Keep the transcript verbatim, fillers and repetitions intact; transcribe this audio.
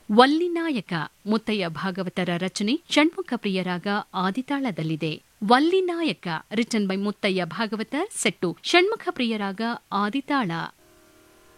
ವಲ್ಲಿನಾಯಕ ಮುತ್ತಯ್ಯ ಭಾಗವತರ ರಚನೆ Shanmukha ಪ್ರಿಯರಾಗ ಆದಿತಾಳದಲ್ಲಿದೆ. Vallinayaka written by Muthaiah Bhagavathar, set Shanmukha ಪ್ರಿಯರಾಗ ಆದಿತಾಳ.